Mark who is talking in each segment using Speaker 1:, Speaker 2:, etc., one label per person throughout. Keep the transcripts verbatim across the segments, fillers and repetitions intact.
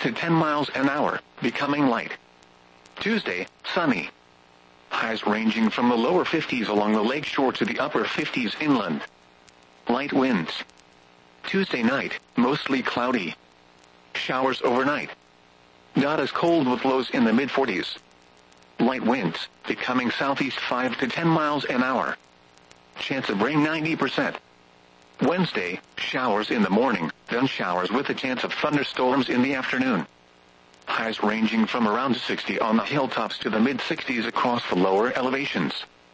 Speaker 1: to ten miles an hour, becoming light. Tuesday, sunny. Highs ranging from the lower fifties along the lakeshore to the upper fifties inland. Light winds. Tuesday night, mostly cloudy. Showers overnight. Not as cold with lows in the mid forties. Light winds, becoming southeast five to ten miles an hour. Chance of rain ninety percent. Wednesday, showers in the morning, then showers with a chance of thunderstorms in the afternoon. Highs ranging from around sixty on the hilltops to the mid sixties across the lower elevations.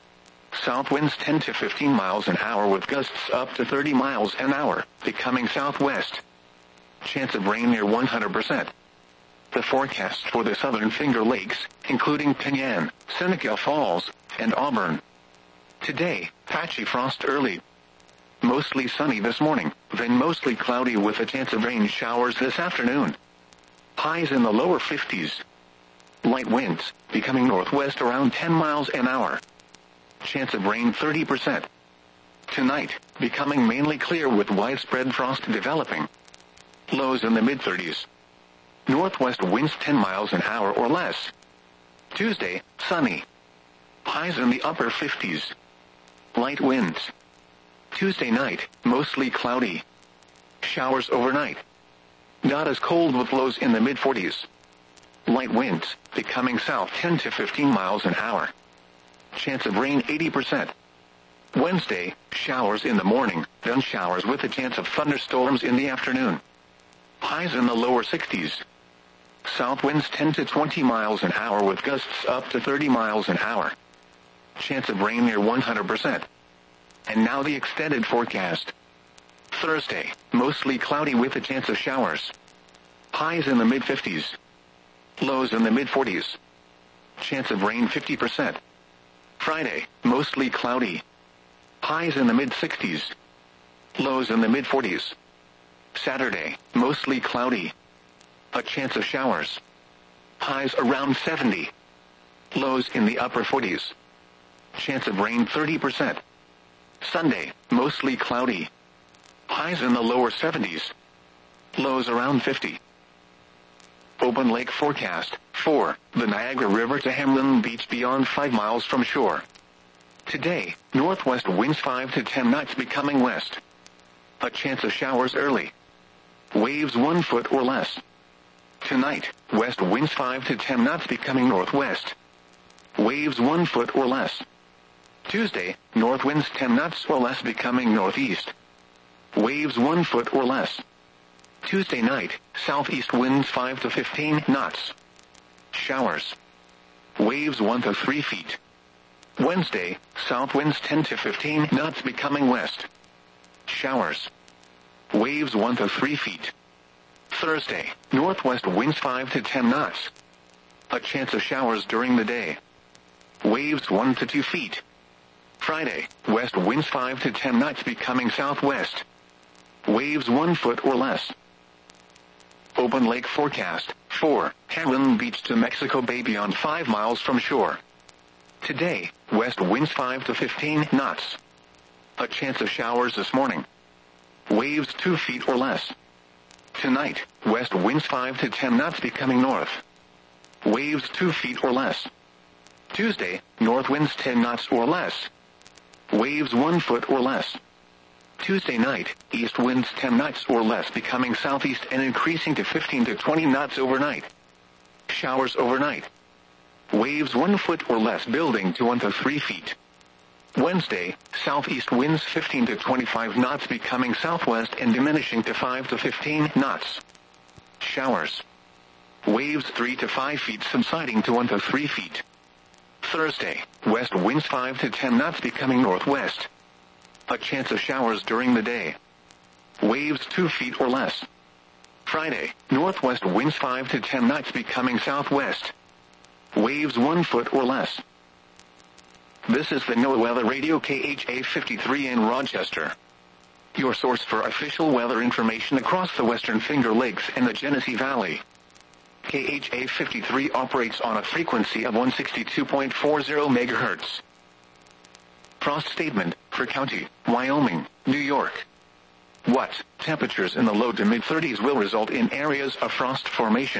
Speaker 1: South winds ten to fifteen miles an hour with gusts up to thirty miles an hour, becoming southwest. Chance of rain near one hundred percent. The forecast for the southern Finger Lakes, including Penyan, Seneca Falls, and Auburn. Today, patchy frost early. Mostly sunny this morning, then mostly cloudy with a chance of rain showers this afternoon. Highs in the lower fifties. Light winds, becoming northwest around ten miles an hour. Chance of rain thirty percent. Tonight, becoming mainly clear with widespread frost developing. Lows in the mid thirties. Northwest winds ten miles an hour or less. Tuesday, sunny. Highs in the upper fifties. Light winds. Tuesday night, mostly cloudy. Showers overnight. Not as cold with lows in the mid forties. Light winds, becoming south ten to fifteen miles an hour. Chance of rain eighty percent. Wednesday, showers in the morning, then showers with a chance of thunderstorms in the afternoon. Highs in the lower sixties. South winds ten to twenty miles an hour with gusts up to thirty miles an hour. Chance of rain near one hundred percent. And now the extended forecast. Thursday, mostly cloudy with a chance of showers. Highs in the mid fifties. Lows in the mid forties. Chance of rain fifty percent. Friday, mostly cloudy. Highs in the mid sixties. Lows in the mid forties. Saturday, mostly cloudy. A chance of showers. Highs around seventy. Lows in the upper forties. Chance of rain thirty percent. Sunday, mostly cloudy. Highs in the lower seventies. Lows around fifty. Open lake forecast. four. The Niagara River to Hamlin Beach beyond five miles from shore. Today, northwest winds five to ten knots becoming west. A chance of showers early. Waves one foot or less. Tonight, west winds five to ten knots becoming northwest. Waves one foot or less. Tuesday, north winds ten knots or less becoming northeast. Waves one foot or less. Tuesday night, southeast winds five to fifteen knots. Showers. Waves one to three feet. Wednesday, south winds ten to fifteen knots becoming west. Showers. Waves one to three feet. Thursday, northwest winds five to ten knots. A chance of showers during the day. Waves one to two feet. Friday, west winds five to ten knots becoming southwest. Waves one foot or less. Open lake forecast. four. Hamlin Beach to Mexico Bay beyond five miles from shore. Today, west winds five to fifteen knots. A chance of showers this morning. Waves two feet or less. Tonight, west winds five to ten knots becoming north. Waves two feet or less. Tuesday, north winds ten knots or less. Waves one foot or less. Tuesday night, east winds ten knots or less becoming southeast and increasing to fifteen to twenty knots overnight. Showers overnight. Waves one foot or less building to one to three feet. Wednesday, southeast winds fifteen to twenty-five knots becoming southwest and diminishing to five to fifteen knots. Showers. Waves three to five feet subsiding to one to three feet. Thursday, west winds five to ten knots becoming northwest. A chance of showers during the day. Waves two feet or less. Friday, northwest winds five to ten knots becoming southwest. Waves one foot or less. This is the NOAA Weather Radio K H A fifty-three in Rochester. Your source for official weather information across the Western Finger Lakes and the Genesee Valley. K H A fifty-three operates on a frequency of one sixty-two point four zero megahertz. Frost statement for County, Wyoming, New York. What temperatures in the low to mid thirties will result in areas of frost formation?